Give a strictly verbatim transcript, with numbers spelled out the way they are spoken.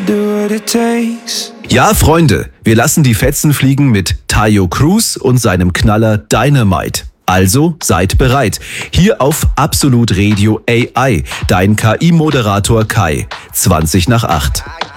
do what it takes. Ja, Freunde, wir lassen die Fetzen fliegen mit Taio Cruz und seinem Knaller Dynamite. Also seid bereit. Hier auf Absolut Radio A I, dein K I-Moderator Kai. zwanzig nach acht.